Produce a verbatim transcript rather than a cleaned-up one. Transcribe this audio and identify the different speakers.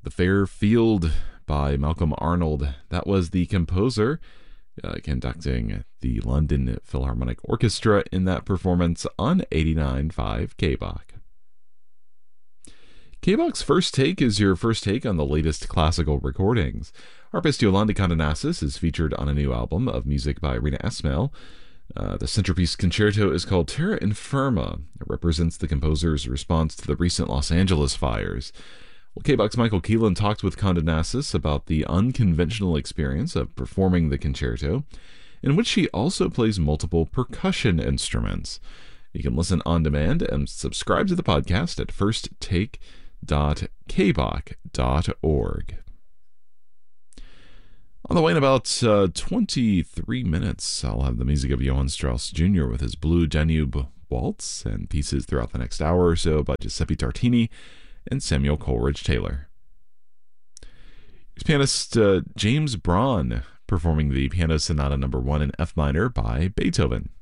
Speaker 1: The Fair Field by Malcolm Arnold. That was the composer uh, conducting the London Philharmonic Orchestra in that performance on eighty-nine point five K B O C. K B O C's First Take is your first take on the latest classical recordings. Harpist Yolanda Condenassis is featured on a new album of music by Rina Esmail. Uh, the centerpiece concerto is called Terra Infirma. It represents the composer's response to the recent Los Angeles fires. Well, K B O C's Michael Keelan talked with Condenassis about the unconventional experience of performing the concerto, in which she also plays multiple percussion instruments. You can listen on demand and subscribe to the podcast at first take dot k b o c dot org. On the way in about uh, twenty-three minutes, I'll have the music of Johann Strauss Junior with his Blue Danube Waltz and pieces throughout the next hour or so by Giuseppe Tartini and Samuel Coleridge Taylor. Here's pianist uh, James Braun performing the Piano Sonata Number One in F minor by Beethoven.